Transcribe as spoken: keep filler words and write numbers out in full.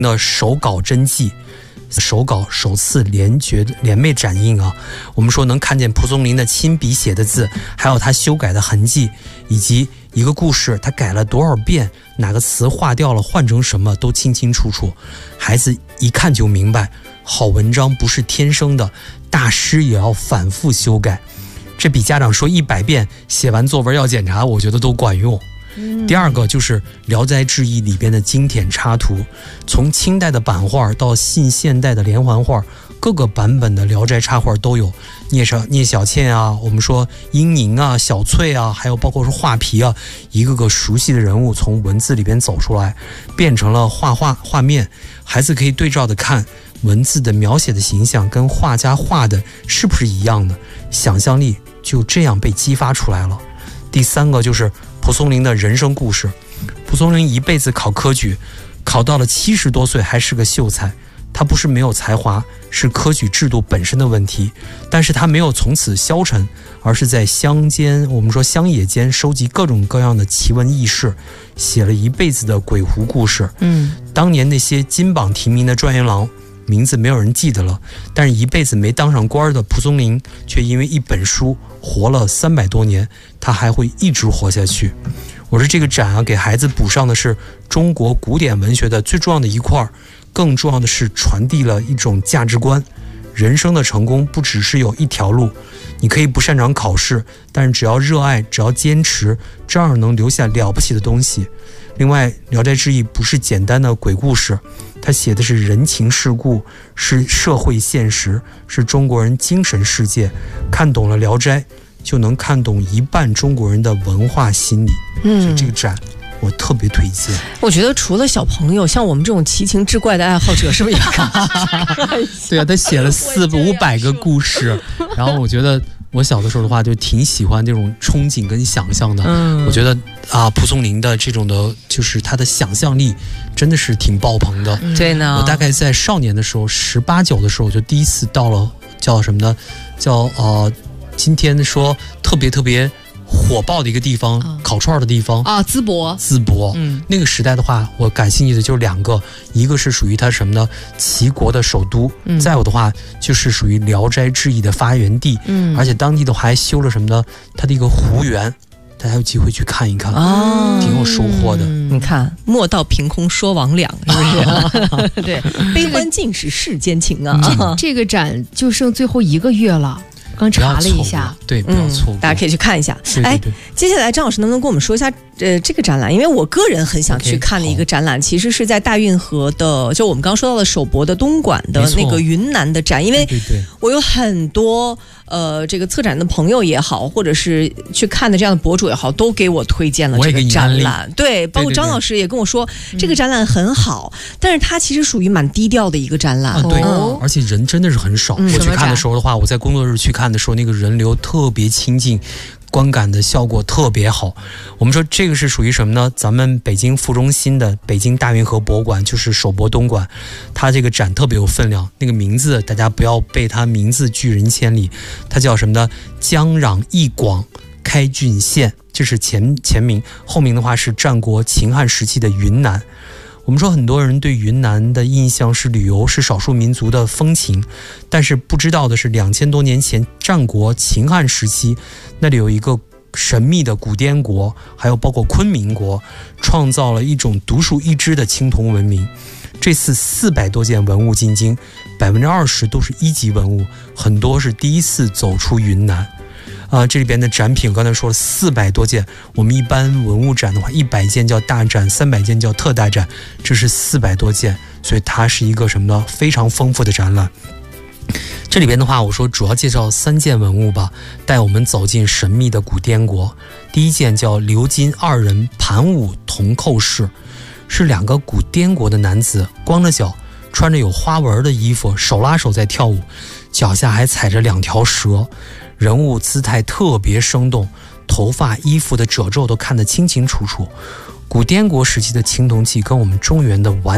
那手稿真迹，手稿首次联决联袂展印啊，我们说能看见蒲松龄的亲笔写的字，还有他修改的痕迹，以及一个故事他改了多少遍，哪个词划掉了换成什么都清清楚楚，孩子一看就明白，好文章不是天生的，大师也要反复修改，这比家长说一百遍写完作文要检查，我觉得都管用。第二个就是《聊斋志异》里边的经典插图，从清代的版画到近现代的连环画，各个版本的聊斋插画都有。聂小聂小倩啊，我们说英宁啊、小翠啊，还有包括说画皮啊，一个个熟悉的人物从文字里边走出来，变成了画画画面，孩子可以对照的看文字的描写的形象跟画家画的是不是一样的，想象力就这样被激发出来了。第三个就是蒲松龄的人生故事。蒲松龄一辈子考科举，考到了七十多岁还是个秀才，他不是没有才华，是科举制度本身的问题，但是他没有从此消沉，而是在乡间，我们说乡野间收集各种各样的奇闻异事，写了一辈子的鬼狐故事。嗯，当年那些金榜题名的状元郎名字没有人记得了，但是一辈子没当上官的蒲松龄却因为一本书活了三百多年，他还会一直活下去。我说这个展啊，给孩子补上的是中国古典文学的最重要的一块，更重要的是传递了一种价值观。人生的成功不只是有一条路，你可以不擅长考试，但是只要热爱，只要坚持，这样能留下了不起的东西。另外，《聊斋志异》不是简单的鬼故事，它写的是人情世故，是社会现实，是中国人精神世界。看懂了《聊斋》，就能看懂一半中国人的文化心理。嗯，所以这个展我特别推荐。 我觉得除了小朋友，像我们这种奇情志怪的爱好者，是不是也看？ 对啊，他写了四五百个故事，然后我觉得我小的时候的话就挺喜欢这种憧憬跟想象的。嗯，我觉得啊，蒲松龄的这种的，就是他的想象力真的是挺爆棚的。 对呢， 我大概在少年的时候，十八九的时候，我就第一次到了叫什么呢？叫呃，今天说特别特别火爆的一个地方，哦、烤串的地方啊，淄博。 淄博，嗯，那个时代的话，我感兴趣的就是两个，一个是属于它什么呢？齐国的首都，嗯、再有的话就是属于《聊斋志异》的发源地，嗯，而且当地的话还修了什么呢？它的一个湖园。大家有机会去看一看，哦，挺有收获的。 你看，莫道凭空说魍魉，是不是？对，悲欢尽是世间情啊！ 这, 这个展就剩最后一个月了。刚查了一下， 对，不要错过、嗯， 大家可以去看一下。 对对对， 哎，接下来张老师能不能跟我们说一下，呃，这个展览？因为我个人很想去看的一个展览， okay, 其实是在大运河的，就我们刚刚说到的首博的东莞的那个云南的展，因为我有很多呃这个策展的朋友也好，或者是去看的这样的博主也好，都给我推荐了这个展览。对，包括张老师也跟我说，对对对，这个展览很好，嗯、但是它其实属于蛮低调的一个展览。 啊、对、嗯，而且人真的是很少。嗯、我去看的时候的话，我在工作日去看的时候，那个人流特别亲近，观感的效果特别好。我们说这个是属于什么呢？咱们北京副中心的北京大运河博物馆，就是首博东莞，它这个展特别有分量。那个名字大家不要被它名字拒人千里，它叫什么呢？江壤一广开郡县，这是前前名，后名的话是战国秦汉时期的云南。我们说很多人对云南的印象是旅游，是少数民族的风情，但是不知道的是两千多年前战国秦汉时期，那里有一个神秘的古滇国，还有包括昆明国，创造了一种独树一帜的青铜文明。这次四百多件文物进京，百分之二十都是一级文物，很多是第一次走出云南。啊，这里边的展品刚才说了四百多件，我们一般文物展的话，一百件叫大展，三百件叫特大展，这是四百多件，所以它是一个什么呢？非常丰富的展览。这里边的话，我说主要介绍三件文物吧，带我们走进神秘的古滇国。第一件叫鎏金二人盘舞铜扣饰，是两个古滇国的男子，光着脚，穿着有花纹的衣服，手拉手在跳舞，脚下还踩着两条蛇。人物姿态特别生动，头发衣服的褶皱都看得清清楚楚。古滇国时期的青铜器跟我们中原的完